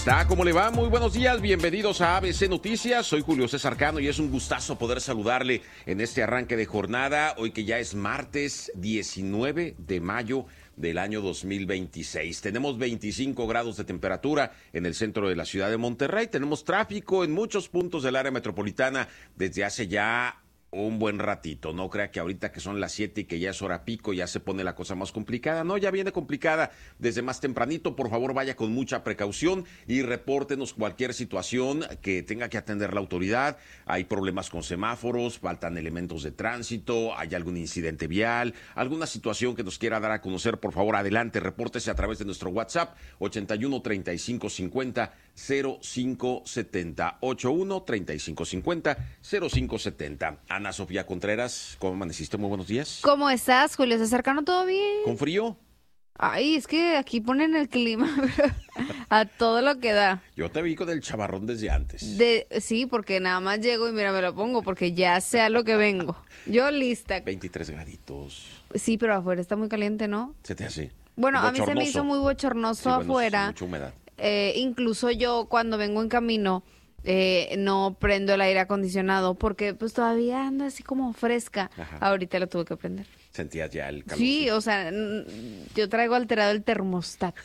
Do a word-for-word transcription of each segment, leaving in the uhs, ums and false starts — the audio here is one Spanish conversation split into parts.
está? ¿Cómo le va? Muy buenos días, bienvenidos a A B C Noticias. Soy Julio César Cano y es un gustazo poder saludarle en este arranque de jornada, hoy que ya es martes diecinueve de mayo del año dos mil veintiséis. Tenemos veinticinco grados de temperatura en el centro de la ciudad de Monterrey. Tenemos tráfico en muchos puntos del área metropolitana desde hace ya un buen ratito. No crea que ahorita que son las siete y que ya es hora pico ya se pone la cosa más complicada. No, ya viene complicada desde más tempranito. Por favor, vaya con mucha precaución y repórtenos cualquier situación que tenga que atender la autoridad. Hay problemas con semáforos, faltan elementos de tránsito, hay algún incidente vial, alguna situación que nos quiera dar a conocer. Por favor, adelante, repórtese a través de nuestro WhatsApp ochenta y uno, treinta y cinco cincuenta, cero cinco setenta. ochenta y uno, treinta y cinco cincuenta, cero cinco setenta. Ana Sofía Contreras, ¿cómo amaneciste? Muy buenos días. ¿Cómo estás, Julio César Cano? ¿Todo bien? ¿Con frío? Ay, es que aquí ponen el clima a todo lo que da. Yo te vi con el chamarrón desde antes. De, sí, porque nada más llego y mira, me lo pongo porque ya sé a lo que vengo. Yo lista. veintitrés graditos. Sí, pero afuera está muy caliente, ¿no? ¿Se te hace? Bueno, a mí bochornoso. se me hizo muy bochornoso Sí, bueno, afuera. mucha humedad. Eh, incluso yo cuando vengo en camino eh, no prendo el aire acondicionado porque pues todavía anda así como fresca. Ajá. Ahorita lo tuve que prender. ¿Sentías ya el calor? Sí, o sea, n- yo traigo alterado el termostato.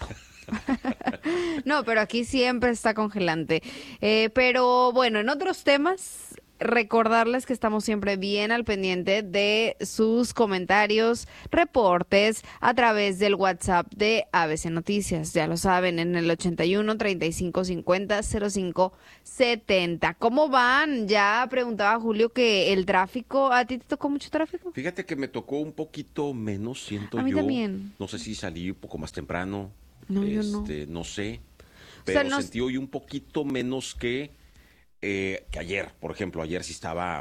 No, pero aquí siempre está congelante. Eh, pero bueno, en otros temas, recordarles que estamos siempre bien al pendiente de sus comentarios, reportes a través del WhatsApp de A B C Noticias. Ya lo saben, en el ochenta y uno, treinta y cinco cincuenta, cero cinco setenta. ¿Cómo van? Ya preguntaba Julio que el tráfico, ¿a ti te tocó mucho tráfico? Fíjate que me tocó un poquito menos, siento A mí yo. también. No sé si salí un poco más temprano. No, yo no. este, no sé. O Pero sea, no- sentí hoy un poquito menos que, eh, que ayer. Por ejemplo, ayer sí estaba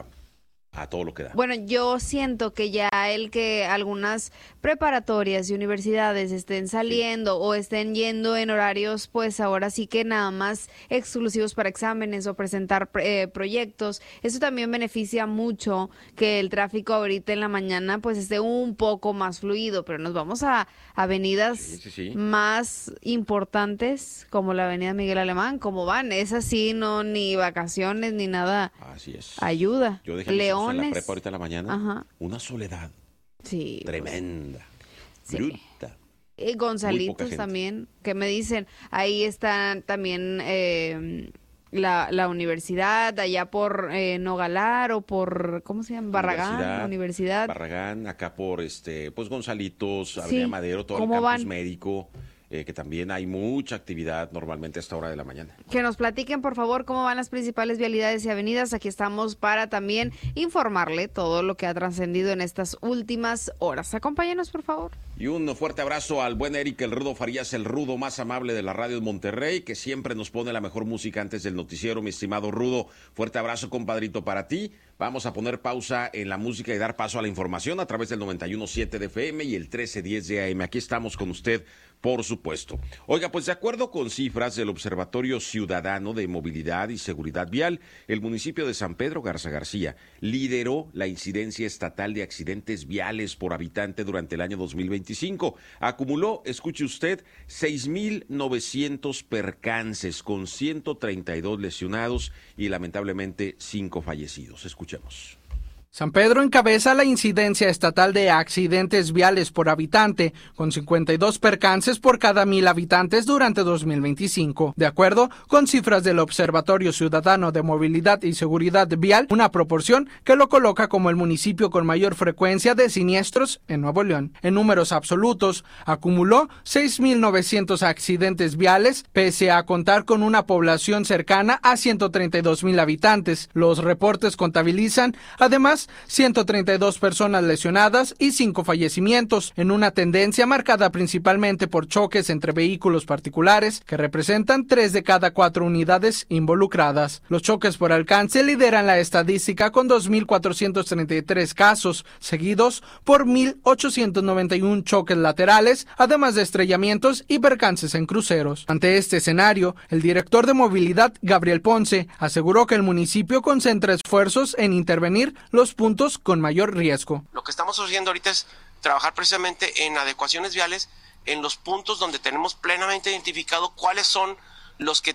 a todo lo que da. Bueno, yo siento que ya el que algunas preparatorias y universidades estén saliendo o estén yendo en horarios, pues ahora sí que nada más exclusivos para exámenes o presentar eh, proyectos, eso también beneficia mucho que el tráfico ahorita en la mañana pues esté un poco más fluido, pero nos vamos a avenidas Sí, sí, sí. más importantes como la avenida Miguel Alemán, ¿cómo van? Es así, no ni vacaciones ni nada Así es. ayuda. Yo dejé mis hijos en la Leones. prepa ahorita en la mañana. Ajá. Una soledad Sí. tremenda. Sí. Bruta. Y Muy poca Gonzalitos gente. también, que me dicen, ahí está también eh, la, la universidad, allá por eh, Nogalar o por, ¿cómo se llama? Barragán, Universidad, la universidad. Barragán, acá por este, pues Gonzalitos, Sí. Avenida Madero, todo el ¿Cómo campus van? médico, eh, que también hay mucha actividad normalmente a esta hora de la mañana. Que nos platiquen, por favor, cómo van las principales vialidades y avenidas. Aquí estamos para también informarle todo lo que ha trascendido en estas últimas horas. Acompáñenos, por favor. Y un fuerte abrazo al buen Eric El Rudo Farías, el Rudo más amable de la radio de Monterrey, que siempre nos pone la mejor música antes del noticiero, mi estimado Rudo. Fuerte abrazo, compadrito, para ti. Vamos a poner pausa en la música y dar paso a la información a través del noventa y uno punto siete de F M y el trece diez de A M. Aquí estamos con usted, por supuesto. Oiga, pues de acuerdo con cifras del Observatorio Ciudadano de Movilidad y Seguridad Vial, el municipio de San Pedro Garza García lideró la incidencia estatal de accidentes viales por habitante durante el año dos mil veinticinco. Acumuló, escuche usted, seis mil novecientos percances con ciento treinta y dos lesionados y lamentablemente cinco fallecidos. Escuchemos. San Pedro encabeza la incidencia estatal de accidentes viales por habitante, con cincuenta y dos percances por cada mil habitantes durante dos mil veinticinco. De acuerdo con cifras del Observatorio Ciudadano de Movilidad y Seguridad Vial, una proporción que lo coloca como el municipio con mayor frecuencia de siniestros en Nuevo León. En números absolutos, acumuló seis mil novecientos accidentes viales, pese a contar con una población cercana a ciento treinta y dos mil habitantes. Los reportes contabilizan, además, ciento treinta y dos personas lesionadas y cinco fallecimientos, en una tendencia marcada principalmente por choques entre vehículos particulares, que representan tres de cada cuatro unidades involucradas. Los choques por alcance lideran la estadística con dos mil cuatrocientos treinta y tres casos, seguidos por mil ochocientos noventa y uno choques laterales, además de estrellamientos y percances en cruceros. Ante este escenario, el director de movilidad, Gabriel Ponce, aseguró que el municipio concentra esfuerzos en intervenir los puntos con mayor riesgo. Lo que estamos haciendo ahorita es trabajar precisamente en adecuaciones viales en los puntos donde tenemos plenamente identificado cuáles son los que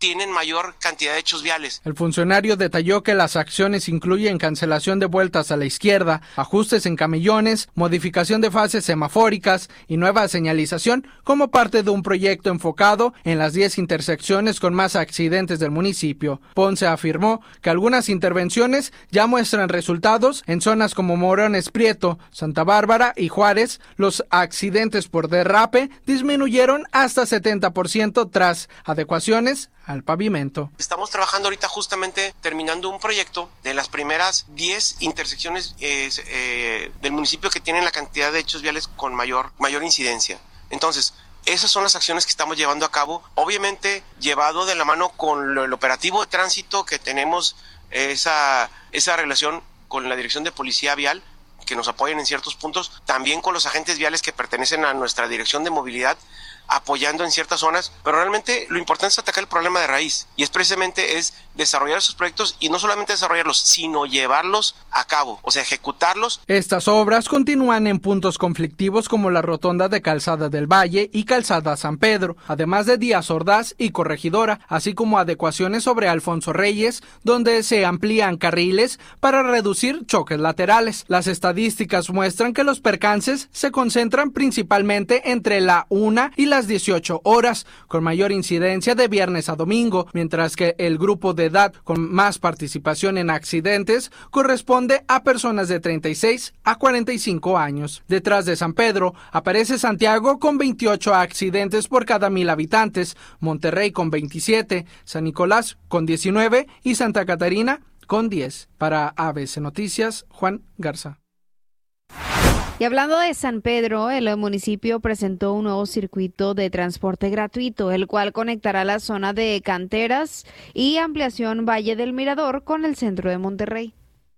tienen mayor cantidad de hechos viales. El funcionario detalló que las acciones incluyen cancelación de vueltas a la izquierda, ajustes en camellones, modificación de fases semafóricas y nueva señalización como parte de un proyecto enfocado en las diez intersecciones con más accidentes del municipio. Ponce afirmó que algunas intervenciones ya muestran resultados en zonas como Morones Prieto, Santa Bárbara y Juárez. Los accidentes por derrape disminuyeron hasta setenta por ciento tras adecuaciones al pavimento. Estamos trabajando ahorita justamente terminando un proyecto de las primeras diez intersecciones eh, eh, del municipio que tienen la cantidad de hechos viales con mayor, mayor incidencia. Entonces, esas son las acciones que estamos llevando a cabo, obviamente llevado de la mano con lo, el operativo de tránsito que tenemos, esa, esa relación con la Dirección de Policía Vial, que nos apoyan en ciertos puntos, también con los agentes viales que pertenecen a nuestra Dirección de Movilidad, apoyando en ciertas zonas, pero realmente lo importante es atacar el problema de raíz, y es precisamente es desarrollar esos proyectos, y no solamente desarrollarlos, sino llevarlos a cabo, o sea, ejecutarlos. Estas obras continúan en puntos conflictivos como la rotonda de Calzada del Valle y Calzada San Pedro, además de Díaz Ordaz y Corregidora, así como adecuaciones sobre Alfonso Reyes, donde se amplían carriles para reducir choques laterales. Las estadísticas muestran que los percances se concentran principalmente entre la una y las dieciocho horas, con mayor incidencia de viernes a domingo, mientras que el grupo de edad con más participación en accidentes corresponde a personas de treinta y seis a cuarenta y cinco años. Detrás de San Pedro aparece Santiago con veintiocho accidentes por cada mil habitantes, Monterrey con veintisiete, San Nicolás con diecinueve y Santa Catarina con diez. Para A B C Noticias, Juan Garza. Y hablando de San Pedro, el municipio presentó un nuevo circuito de transporte gratuito, el cual conectará la zona de Canteras y ampliación Valle del Mirador con el centro de Monterrey.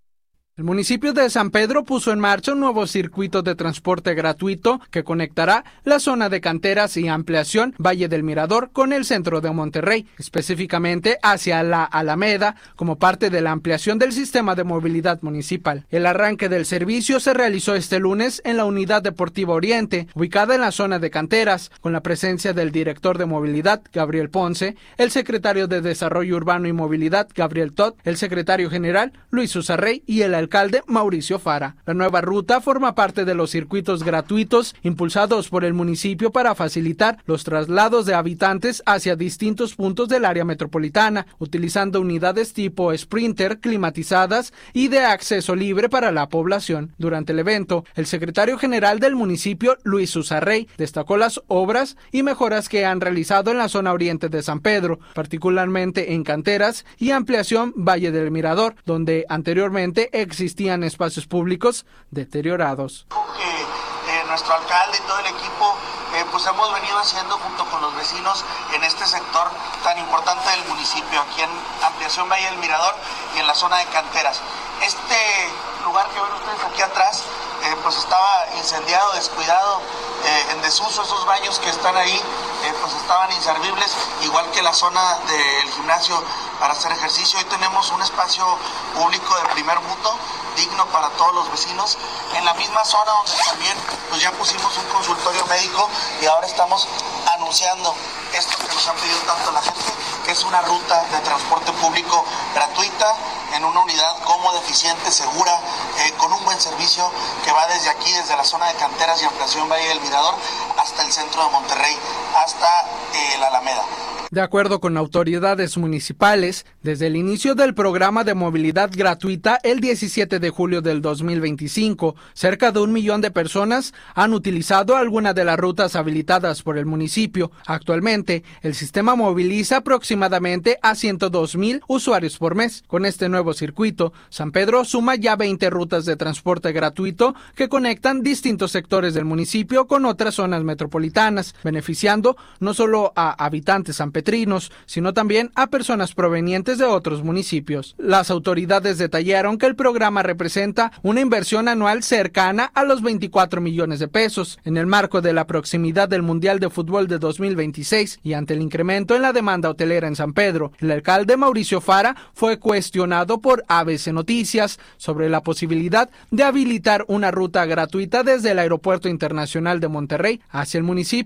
El municipio de San Pedro puso en marcha un nuevo circuito de transporte gratuito que conectará la zona de Canteras y ampliación Valle del Mirador con el centro de Monterrey, específicamente hacia la Alameda, como parte de la ampliación del sistema de movilidad municipal. El arranque del servicio se realizó este lunes en la Unidad Deportiva Oriente, ubicada en la zona de Canteras, con la presencia del director de movilidad, Gabriel Ponce, el secretario de Desarrollo Urbano y Movilidad, Gabriel Todd, el secretario general, Luis Usarrey, y el alcalde Mauricio Fara. La nueva ruta forma parte de los circuitos gratuitos impulsados por el municipio para facilitar los traslados de habitantes hacia distintos puntos del área metropolitana, utilizando unidades tipo Sprinter climatizadas y de acceso libre para la población. Durante el evento, el secretario general del municipio, Luis Usarrey, destacó las obras y mejoras que han realizado en la zona oriente de San Pedro, particularmente en Canteras y ampliación Valle del Mirador, donde anteriormente existían espacios públicos deteriorados. Que eh, nuestro alcalde y todo el equipo eh, pues hemos venido haciendo junto con los vecinos en este sector tan importante del municipio, aquí en ampliación Valle del Mirador y en la zona de Canteras. Este lugar que ven ustedes aquí atrás eh, pues estaba incendiado, descuidado, eh, en desuso. Esos baños que están ahí eh, pues estaban inservibles, igual que la zona del gimnasio para hacer ejercicio. Hoy tenemos un espacio público de primer mundo, digno para todos los vecinos, en la misma zona donde también pues ya pusimos un consultorio médico y ahora estamos anunciando esto que nos ha pedido tanto la gente, que es una ruta de transporte público gratuita, en una unidad cómoda, eficiente, segura, eh, con un buen servicio que va desde aquí, desde la zona de Canteras y ampliación Valle del Mirador, hasta el centro de Monterrey, hasta eh, la Alameda. De acuerdo con autoridades municipales, desde el inicio del programa de movilidad gratuita el diecisiete de julio del dos mil veinticinco, cerca de un millón de personas han utilizado alguna de las rutas habilitadas por el municipio. Actualmente, el sistema moviliza aproximadamente a ciento dos mil usuarios por mes. Con este nuevo circuito, San Pedro suma ya veinte rutas de transporte gratuito que conectan distintos sectores del municipio con otras zonas metropolitanas, beneficiando no solo a habitantes sanpetrinos, sino también a personas provenientes de otros municipios. Las autoridades detallaron que el programa representa una inversión anual cercana a los veinticuatro millones de pesos. En el marco de la proximidad del Mundial de Fútbol de dos mil veintiséis y ante el incremento en la demanda hotelera en San Pedro, el alcalde Mauricio Fara fue cuestionado por A B C Noticias sobre la posibilidad de habilitar una ruta gratuita desde el Aeropuerto Internacional de Monterrey hacia el municipio.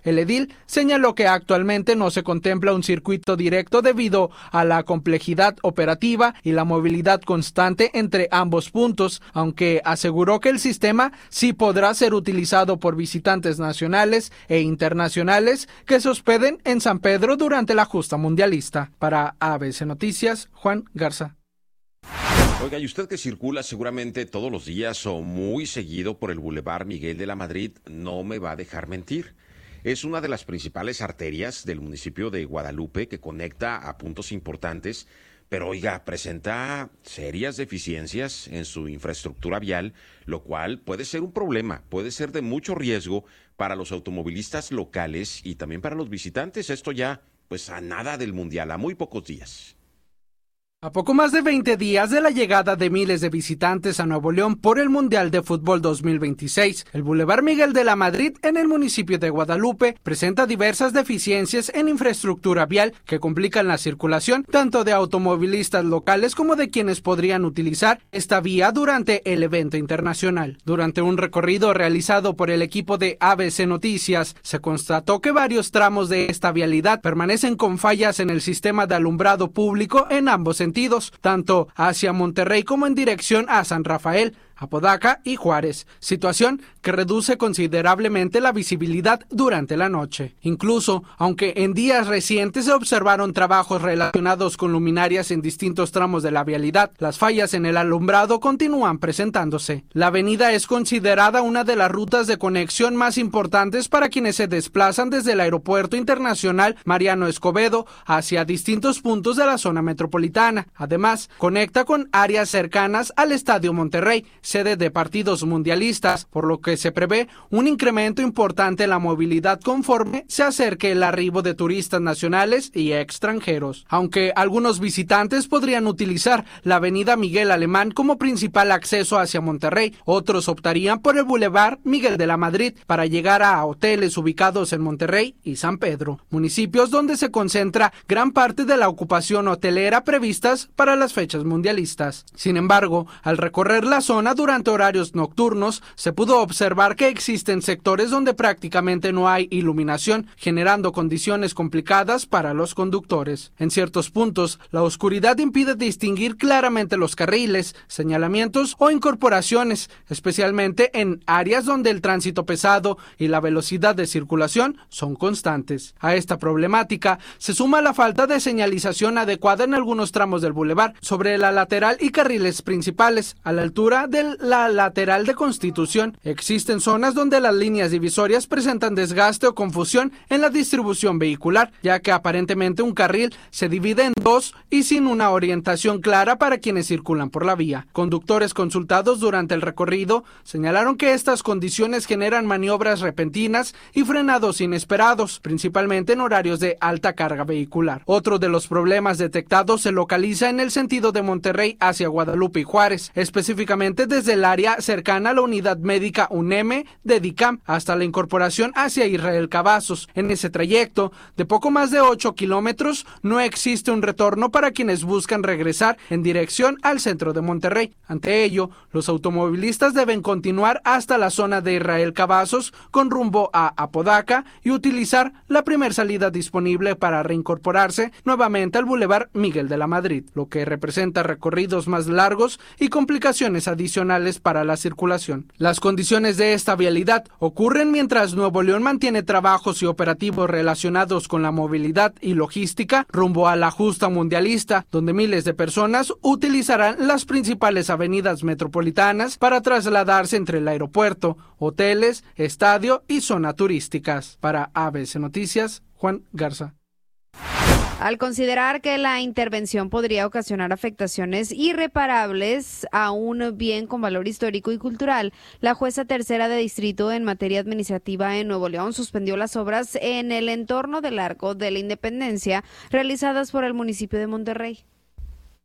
El edil señaló que actualmente no se contempla un circuito directo debido a la complejidad operativa y la movilidad constante entre ambos puntos, aunque aseguró que el sistema sí podrá ser utilizado por visitantes nacionales e internacionales que se hospeden en San Pedro durante la justa mundialista. Para A B C Noticias, Juan Garza. Oiga, y usted que circula seguramente todos los días o muy seguido por el Boulevard Miguel de la Madrid, no me va a dejar mentir. Es una de las principales arterias del municipio de Guadalupe que conecta a puntos importantes, pero oiga, presenta serias deficiencias en su infraestructura vial, lo cual puede ser un problema, puede ser de mucho riesgo para los automovilistas locales y también para los visitantes. Esto ya, pues a nada del Mundial, a muy pocos días. A poco más de veinte días de la llegada de miles de visitantes a Nuevo León por el Mundial de Fútbol dos mil veintiséis, el Boulevard Miguel de la Madrid en el municipio de Guadalupe presenta diversas deficiencias en infraestructura vial que complican la circulación tanto de automovilistas locales como de quienes podrían utilizar esta vía durante el evento internacional. Durante un recorrido realizado por el equipo de A B C Noticias, se constató que varios tramos de esta vialidad permanecen con fallas en el sistema de alumbrado público en ambos sentidos, tanto hacia Monterrey como en dirección a San Rafael, Apodaca y Juárez, situación que reduce considerablemente la visibilidad durante la noche. Incluso, aunque en días recientes se observaron trabajos relacionados con luminarias en distintos tramos de la vialidad, las fallas en el alumbrado continúan presentándose. La avenida es considerada una de las rutas de conexión más importantes para quienes se desplazan desde el Aeropuerto Internacional Mariano Escobedo hacia distintos puntos de la zona metropolitana. Además, conecta con áreas cercanas al Estadio Monterrey, sede de partidos mundialistas, por lo que se prevé un incremento importante en la movilidad conforme se acerque el arribo de turistas nacionales y extranjeros. Aunque algunos visitantes podrían utilizar la avenida Miguel Alemán como principal acceso hacia Monterrey, otros optarían por el Boulevard Miguel de la Madrid para llegar a hoteles ubicados en Monterrey y San Pedro, municipios donde se concentra gran parte de la ocupación hotelera previstas para las fechas mundialistas. Sin embargo, al recorrer la zona durante horarios nocturnos, se pudo observar que existen sectores donde prácticamente no hay iluminación, generando condiciones complicadas para los conductores. En ciertos puntos, la oscuridad impide distinguir claramente los carriles, señalamientos o incorporaciones, especialmente en áreas donde el tránsito pesado y la velocidad de circulación son constantes. A esta problemática se suma la falta de señalización adecuada en algunos tramos del bulevar, sobre la lateral y carriles principales, a la altura de la lateral de Constitución. Existen zonas donde las líneas divisorias presentan desgaste o confusión en la distribución vehicular, ya que aparentemente un carril se divide en dos y sin una orientación clara para quienes circulan por la vía. Conductores consultados durante el recorrido señalaron que estas condiciones generan maniobras repentinas y frenados inesperados, principalmente en horarios de alta carga vehicular. Otro de los problemas detectados se localiza en el sentido de Monterrey hacia Guadalupe y Juárez, específicamente desde el área cercana a la unidad médica UNEME de DICAM hasta la incorporación hacia Israel Cavazos. En ese trayecto, de poco más de ocho kilómetros, no existe un retorno para quienes buscan regresar en dirección al centro de Monterrey. Ante ello, los automovilistas deben continuar hasta la zona de Israel Cavazos con rumbo a Apodaca y utilizar la primera salida disponible para reincorporarse nuevamente al Boulevard Miguel de la Madrid, lo que representa recorridos más largos y complicaciones adicionales para la circulación. Las condiciones de esta vialidad ocurren mientras Nuevo León mantiene trabajos y operativos relacionados con la movilidad y logística rumbo a la justa mundialista, donde miles de personas utilizarán las principales avenidas metropolitanas para trasladarse entre el aeropuerto, hoteles, estadio y zona turísticas. Para A B C Noticias, Juan Garza. Al considerar que la intervención podría ocasionar afectaciones irreparables a un bien con valor histórico y cultural, la jueza tercera de distrito en materia administrativa en Nuevo León suspendió las obras en el entorno del Arco de la Independencia realizadas por el municipio de Monterrey.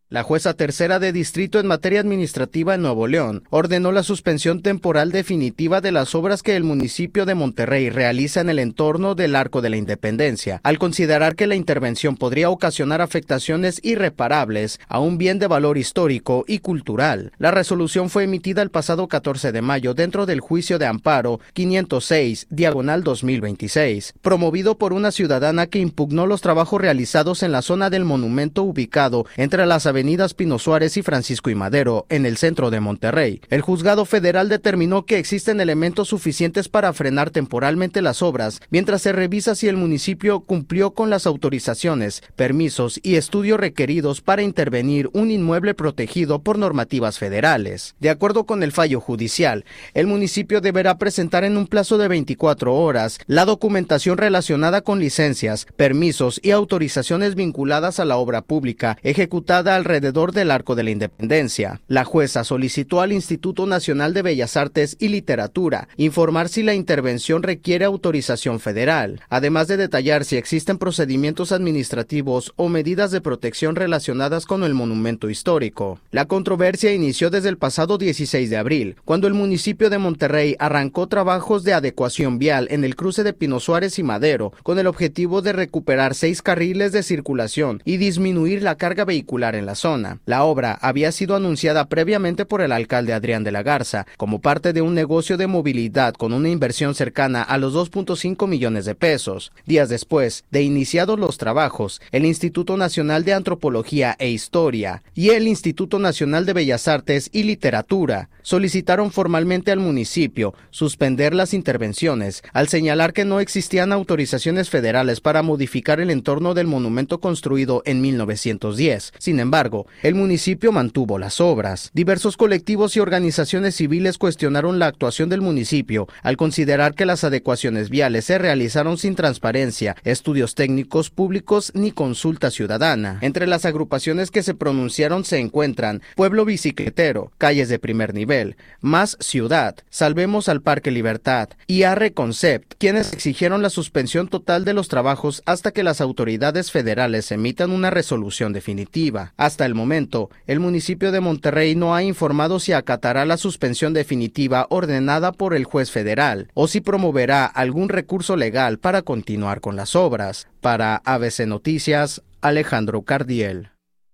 La jueza tercera de distrito en materia administrativa en Nuevo León ordenó la suspensión temporal definitiva de las obras que el municipio de Monterrey realiza en el entorno del Arco de la Independencia, al considerar que la intervención podría ocasionar afectaciones irreparables a un bien de valor histórico y cultural. La resolución fue emitida el pasado catorce de mayo dentro del juicio de amparo quinientos seis, diagonal dos mil veintiséis, promovido por una ciudadana que impugnó los trabajos realizados en la zona del monumento ubicado entre las avenidas avenidas Pino Suárez y Francisco y Madero, en el centro de Monterrey. El juzgado federal determinó que existen elementos suficientes para frenar temporalmente las obras, mientras se revisa si el municipio cumplió con las autorizaciones, permisos y estudios requeridos para intervenir un inmueble protegido por normativas federales. De acuerdo con el fallo judicial, el municipio deberá presentar en un plazo de veinticuatro horas la documentación relacionada con licencias, permisos y autorizaciones vinculadas a la obra pública ejecutada al alrededor del Arco de la Independencia. La jueza solicitó al Instituto Nacional de Bellas Artes y Literatura informar si la intervención requiere autorización federal, además de detallar si existen procedimientos administrativos o medidas de protección relacionadas con el monumento histórico. La controversia inició desde el pasado dieciséis de abril, cuando el municipio de Monterrey arrancó trabajos de adecuación vial en el cruce de Pino Suárez y Madero, con el objetivo de recuperar seis carriles de circulación y disminuir la carga vehicular en la zona. La obra había sido anunciada previamente por el alcalde Adrián de la Garza como parte de un negocio de movilidad con una inversión cercana a los dos punto cinco millones de pesos. Días después de iniciados los trabajos, el Instituto Nacional de Antropología e Historia y el Instituto Nacional de Bellas Artes y Literatura solicitaron formalmente al municipio suspender las intervenciones al señalar que no existían autorizaciones federales para modificar el entorno del monumento construido en mil novecientos diez. Sin embargo, el municipio mantuvo las obras. Diversos colectivos y organizaciones civiles cuestionaron la actuación del municipio al considerar que las adecuaciones viales se realizaron sin transparencia, estudios técnicos públicos ni consulta ciudadana. Entre las agrupaciones que se pronunciaron se encuentran Pueblo Bicicletero, Calles de Primer Nivel, Más Ciudad, Salvemos al Parque Libertad y Arre Concept, quienes exigieron la suspensión total de los trabajos hasta que las autoridades federales emitan una resolución definitiva. Hasta el momento, el municipio de Monterrey no ha informado si acatará la suspensión definitiva ordenada por el juez federal o si promoverá algún recurso legal para continuar con las obras. Para A B C Noticias, Alejandro Cardiel.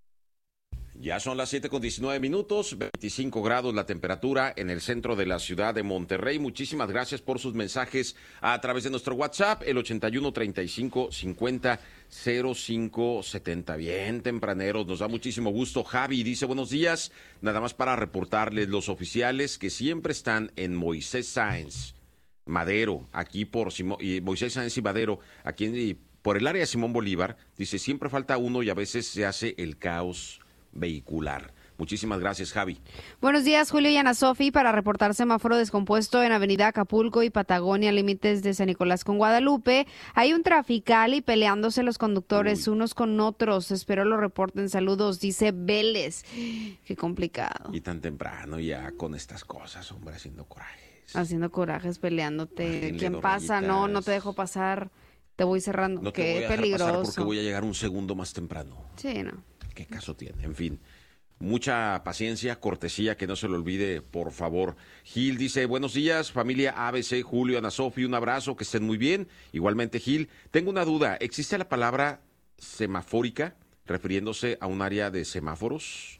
Ya son las siete con diecinueve minutos, veinticinco grados la temperatura en el centro de la ciudad de Monterrey. Muchísimas gracias por sus mensajes a través de nuestro WhatsApp, el ochenta y uno, treinta y cinco, cincuenta, cero cinco setenta. Bien tempraneros, nos da muchísimo gusto. Javi dice, buenos días, nada más para reportarles los oficiales que siempre están en Moisés Sáenz Madero, aquí por Simón, y Moisés Sáenz y Madero, aquí en, por el área de Simón Bolívar, dice, siempre falta uno y a veces se hace el caos vehicular. Muchísimas gracias, Javi. Buenos días, Julio y Ana Sofi, para reportar semáforo descompuesto en Avenida Acapulco y Patagonia, límites de San Nicolás con Guadalupe. Hay un trafical y peleándose los conductores Uy. unos con otros. Espero lo reporten. Saludos, dice Vélez. Qué complicado. Y tan temprano ya con estas cosas, hombre, haciendo corajes. Haciendo corajes, peleándote. ¿Quién pasa? No, no te dejo pasar. Te voy cerrando. No te Qué voy a dejar peligroso. pasar porque voy a llegar un segundo más temprano. Sí, no. ¿Qué caso tiene? En fin, mucha paciencia, cortesía, que no se lo olvide, por favor. Gil dice, buenos días, familia A B C, Julio, Ana Sofi, un abrazo, que estén muy bien. Igualmente, Gil, tengo una duda, ¿existe la palabra semafórica refiriéndose a un área de semáforos?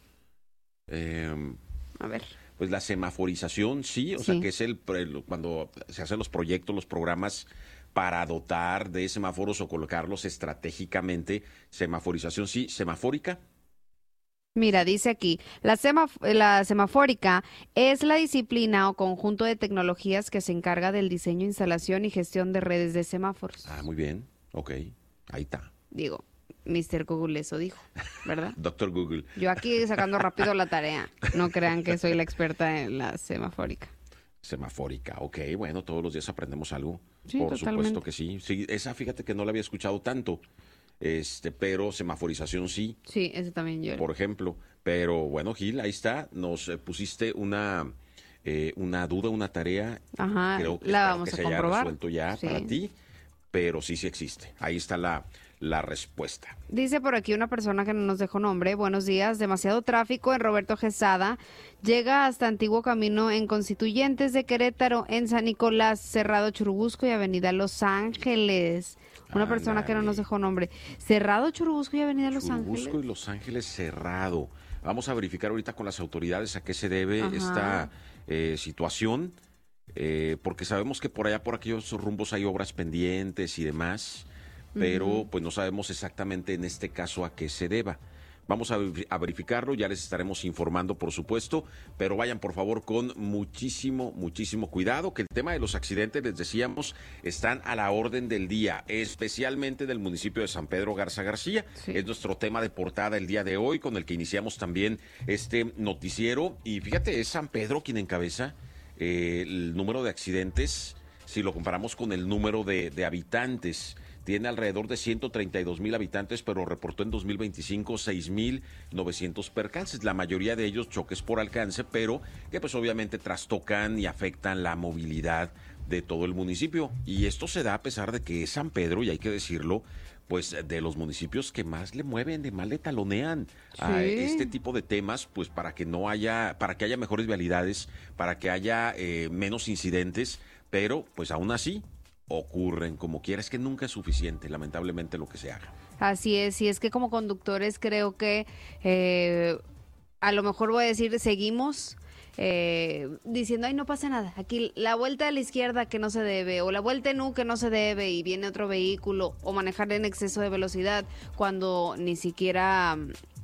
Eh, a ver. Pues la semaforización, sí, o sí. sea, que es el, el cuando se hacen los proyectos, los programas para dotar de semáforos o colocarlos estratégicamente. Semaforización, sí. ¿Semafórica? Mira, dice aquí, la, semaf- la semafórica es la disciplina o conjunto de tecnologías que se encarga del diseño, instalación y gestión de redes de semáforos. Ah, muy bien. Ok, ahí está. Digo, mister Google eso dijo, ¿verdad? Doctor Google. Yo aquí sacando rápido la tarea. No crean que soy la experta en la semafórica. Semafórica, ok, bueno, todos los días aprendemos algo. Sí, por totalmente. supuesto que sí. Sí, esa fíjate que no la había escuchado tanto, este, pero semaforización sí. Sí, ese también yo. Por ejemplo, pero bueno, Gil, ahí está, nos eh, pusiste una eh, una duda, una tarea. Ajá, creo que, la espero vamos que a se comprobar. haya resuelto ya sí. para ti, pero sí, sí existe. Ahí está la, la respuesta. Dice por aquí una persona que no nos dejó nombre. Buenos días. Demasiado tráfico en Roberto Quesada. Llega hasta Antiguo Camino en Constituyentes de Querétaro, en San Nicolás, Cerrado Churubusco y Avenida Los Ángeles. Una persona Ándale. que no nos dejó nombre. Cerrado Churubusco y Avenida Los Ángeles. Churubusco y Los Ángeles cerrado. Vamos a verificar ahorita con las autoridades a qué se debe Ajá. esta eh, situación, eh, porque sabemos que por allá, por aquellos rumbos hay obras pendientes y demás, pero uh-huh. pues no sabemos exactamente en este caso a qué se deba. Vamos a, a verificarlo, ya les estaremos informando, por supuesto, pero vayan por favor con muchísimo, muchísimo cuidado, que el tema de los accidentes, les decíamos, están a la orden del día, especialmente del municipio de San Pedro Garza García. Sí. Es nuestro tema de portada el día de hoy, con el que iniciamos también este noticiero. Y fíjate, es San Pedro quien encabeza eh, el número de accidentes, si lo comparamos con el número de, de habitantes. Tiene alrededor de ciento treinta y dos mil habitantes, pero reportó en dos mil veinticinco seis mil novecientos percances. La mayoría de ellos choques por alcance, pero que pues obviamente trastocan y afectan la movilidad de todo el municipio. Y esto se da a pesar de que es San Pedro, y hay que decirlo, pues de los municipios que más le mueven, de más le talonean sí. a este tipo de temas, pues para que no haya, para que haya mejores vialidades, para que haya eh, menos incidentes, pero pues aún así ocurren como quiera. Es que nunca es suficiente, lamentablemente, lo que se haga. Así es, y es que como conductores creo que eh, a lo mejor voy a decir, seguimos eh, diciendo, ay, no pasa nada, aquí la vuelta a la izquierda que no se debe, o la vuelta en U que no se debe y viene otro vehículo, o manejar en exceso de velocidad cuando ni siquiera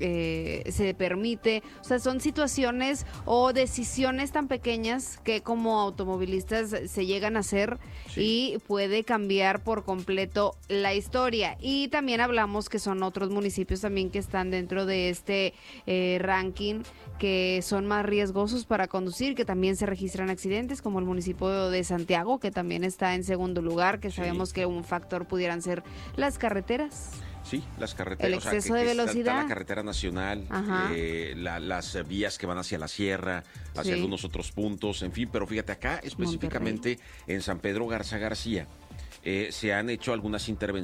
eh, se permite. O sea, son situaciones o decisiones tan pequeñas que como automovilistas se llegan a hacer sí. y puede cambiar por completo la historia. Y también hablamos que son otros municipios también que están dentro de este eh, ranking, que son más riesgosos para conducir, que también se registran accidentes, como el municipio de Santiago, que también está en segundo lugar, que sí. sabemos que un factor pudieran ser las carreteras. Sí, las carreteras. El exceso o sea, que, de que velocidad. Está la carretera nacional, eh, la, las vías que van hacia la sierra, hacia sí. algunos otros puntos, en fin. Pero fíjate, acá específicamente Monterrey. En San Pedro Garza García, eh, se han hecho algunas intervenciones